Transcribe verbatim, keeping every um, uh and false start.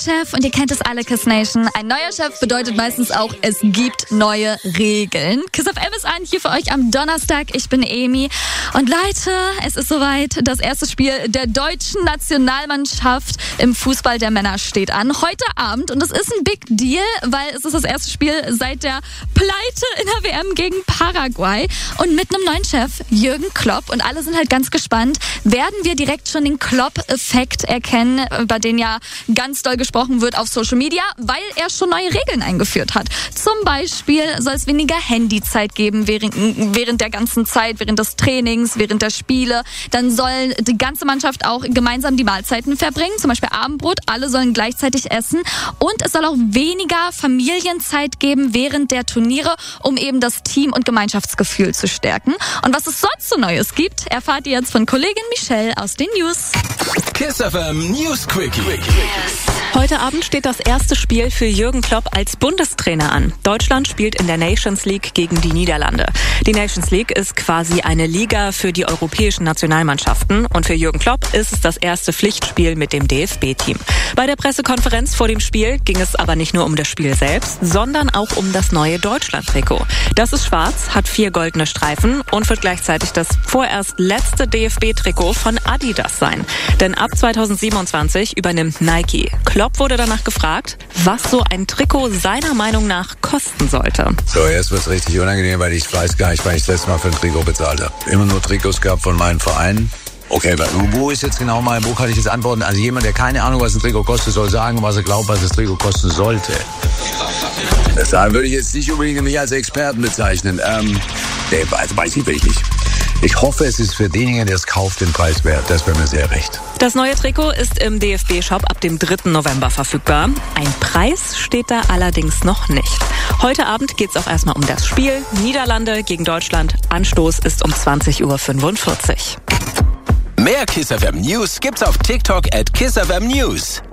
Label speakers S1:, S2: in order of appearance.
S1: Chef und ihr kennt es alle, Kiss Nation. Ein neuer Chef bedeutet meistens auch, es gibt neue Regeln. Kiss F M ist an, hier für euch am Donnerstag. Ich bin Emi. Und Leute, es ist soweit. Das erste Spiel der deutschen Nationalmannschaft im Fußball der Männer steht an. Heute Abend. Und das ist ein Big Deal, weil es ist das erste Spiel seit der Pleite in der W M gegen Paraguay. Und mit einem neuen Chef, Jürgen Klopp. Und alle sind halt ganz gespannt. Werden wir direkt schon den Klopp-Effekt erkennen, über den ja ganz doll gesprochen wird auf Social Media, weil er schon neue Regeln eingeführt hat. Zum Beispiel soll es weniger Handyzeit geben während, während der ganzen Zeit, während des Trainings, während der Spiele. Dann soll die ganze Mannschaft auch gemeinsam die Mahlzeiten verbringen, zum Beispiel Abendbrot. Alle sollen gleichzeitig essen. Und es soll auch weniger Familienzeit geben während der Turniere, um eben das Team- und Gemeinschaftsgefühl zu stärken. Und was es sonst so Neues gibt, erfahrt ihr jetzt von Kollegin Michelle aus den News.
S2: Kiss F M News Quickie.
S3: Heute Abend steht das erste Spiel für Jürgen Klopp als Bundestrainer an. Deutschland spielt in der Nations League gegen die Niederlande. Die Nations League ist quasi eine Liga für die europäischen Nationalmannschaften. Und für Jürgen Klopp ist es das erste Pflichtspiel mit dem D F B-Team. Bei der Pressekonferenz vor dem Spiel ging es aber nicht nur um das Spiel selbst, sondern auch um das neue Deutschland-Trikot. Das ist schwarz, hat vier goldene Streifen und wird gleichzeitig das vorerst letzte D F B-Trikot von Adidas sein. Denn ab zweitausendsiebenundzwanzig übernimmt Nike. Klopp wurde danach gefragt, was so ein Trikot seiner Meinung nach kosten sollte.
S4: So, jetzt wird's richtig unangenehm, weil ich weiß gar nicht, wann ich das letzte Mal für ein Trikot bezahlt habe. Immer nur Trikots gehabt von meinen Vereinen. Okay, wo ist jetzt genau mein, wo kann ich jetzt antworten? Also jemand, der keine Ahnung, was ein Trikot kostet, soll sagen, was er glaubt, was das Trikot kosten sollte. Deshalb würde ich jetzt nicht unbedingt mich als Experten bezeichnen. Ähm, nee, also weiß ich wirklich nicht. Ich hoffe, es ist für denjenigen, der es kauft, den Preis wert. Das wäre mir sehr recht.
S3: Das neue Trikot ist im D F B-Shop ab dem dritten November verfügbar. Ein Preis steht da allerdings noch nicht. Heute Abend geht's auch erstmal um das Spiel. Niederlande gegen Deutschland. Anstoß ist um zwanzig Uhr fünfundvierzig.
S2: Mehr Kiss F M News gibt's auf TikTok at Kiss F M News.